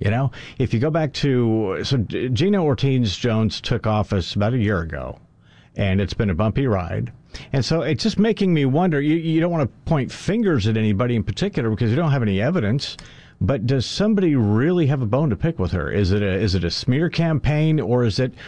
If you go back to, so Gina Ortiz-Jones took office about a year ago, and it's been a bumpy ride. And so it's just making me wonder, you don't want to point fingers at anybody in particular because you don't have any evidence, but does somebody really have a bone to pick with her? Is it a smear campaign, or is it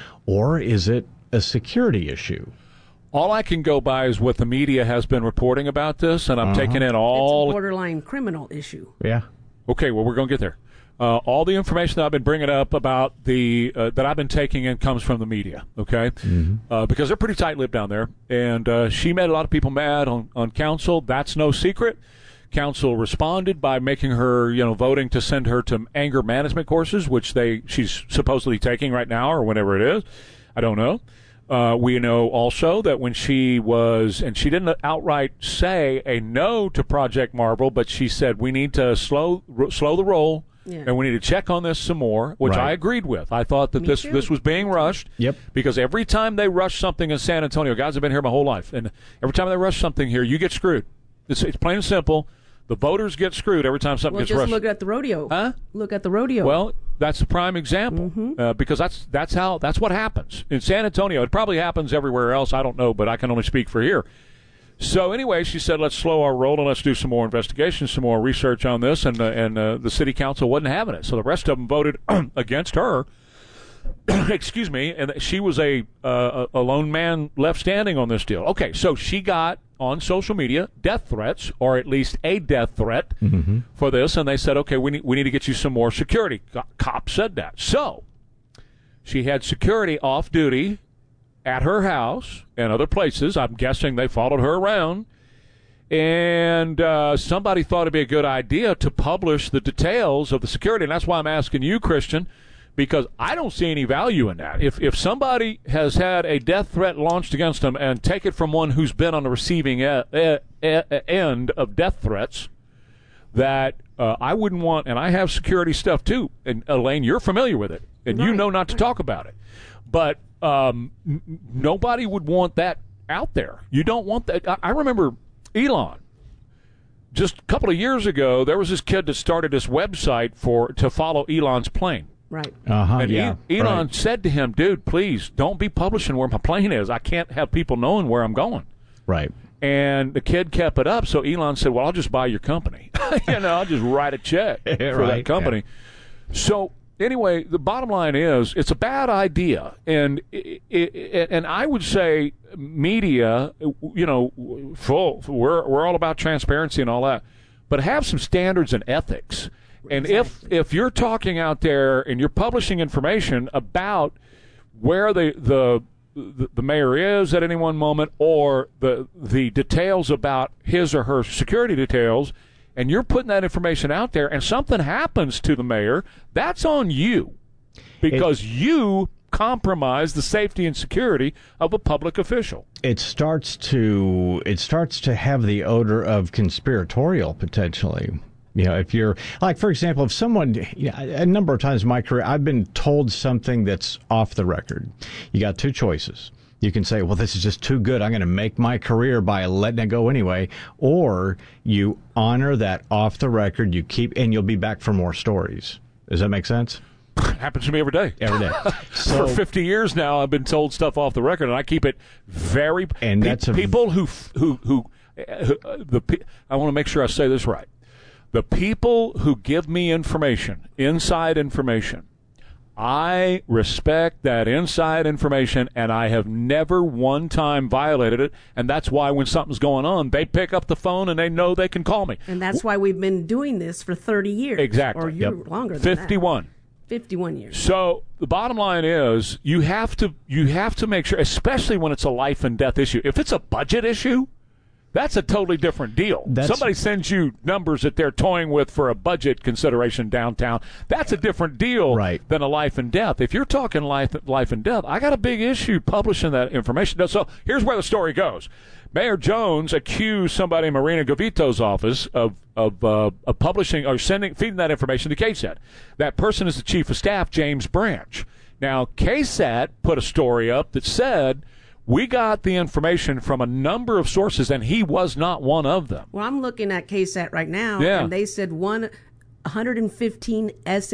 a security issue? All I can go by is what the media has been reporting about this, and I'm taking in all... It's a borderline criminal issue. Yeah. Okay, well, we're going to get there. All the information that I've been bringing up about that I've been taking in comes from the media, okay? Mm-hmm. Because they're pretty tight-lipped down there. And she made a lot of people mad on council. That's no secret. Council responded by making her, voting to send her to anger management courses, which she's supposedly taking right now or whenever it is. I don't know. We know also that when she was, and she didn't outright say a no to Project Marvel, but she said we need to slow the roll. Yeah. And we need to check on this some more, which I agreed with. I thought that this was being rushed. Yep. Because every time they rush something in San Antonio, guys, I've been here my whole life, and every time they rush something here, you get screwed. It's plain and simple. The voters get screwed every time something gets rushed. Look at the rodeo. Huh? Look at the rodeo. Well, that's a prime example because that's what happens in San Antonio. It probably happens everywhere else. I don't know, but I can only speak for here. So anyway, she said, let's slow our roll and let's do some more investigation, some more research on this, and the city council wasn't having it. So the rest of them voted against her. Excuse me, and she was a lone man left standing on this deal. Okay, so she got on social media death threats, or at least a death threat for this, and they said, okay, we need to get you some more security. Cops said that. So she had security off duty at her house and other places. I'm guessing they followed her around. And somebody thought it'd be a good idea to publish the details of the security. And that's why I'm asking you, Christian, because I don't see any value in that. If somebody has had a death threat launched against them, and take it from one who's been on the receiving end of death threats, that I wouldn't want, and I have security stuff too, and Elaine, you're familiar with it, and you know not to talk about it. But nobody would want that out there. You don't want that. I remember Elon. Just a couple of years ago, there was this kid that started this website to follow Elon's plane. Right. And Elon said to him, dude, please don't be publishing where my plane is. I can't have people knowing where I'm going. Right. And the kid kept it up, so Elon said, well, I'll just buy your company. I'll just write a check for that company. Yeah. So anyway, the bottom line is it's a bad idea. And I would say media, we're all about transparency and all that, but have some standards and ethics. And if you're talking out there and you're publishing information about where the mayor is at any one moment, or the details about his or her security details, and you're putting that information out there and something happens to the mayor, that's on you, because you compromise the safety and security of a public official. It starts to have the odor of conspiratorial potentially. If you're, like, for example, if someone, a number of times in my career, I've been told something that's off the record. You got two choices. You can say, well, this is just too good. I'm going to make my career by letting it go anyway. Or you honor that off the record, you keep, and you'll be back for more stories. Does that make sense? Happens to me every day. Every day. So, for 50 years now, I've been told stuff off the record, and I keep it very. And that's people who I want to make sure I say this right. The people who give me information, inside information, I respect that inside information, and I have never one time violated it, and that's why when something's going on, they pick up the phone and they know they can call me. And that's why we've been doing this for 30 years. Exactly. Or longer than 51. That. 51 years. So the bottom line is you have to make sure, especially when it's a life and death issue. If it's a budget issue, that's a totally different deal. Somebody sends you numbers that they're toying with for a budget consideration downtown. That's a different deal than a life and death. If you're talking life and death, I got a big issue publishing that information. So here's where the story goes. Mayor Jones accused somebody in Marina Govito's office of publishing or feeding that information to KSAT. That person is the chief of staff, James Branch. Now, KSAT put a story up that said, we got the information from a number of sources, and he was not one of them. Well, I'm looking at KSAT right now, and they said 115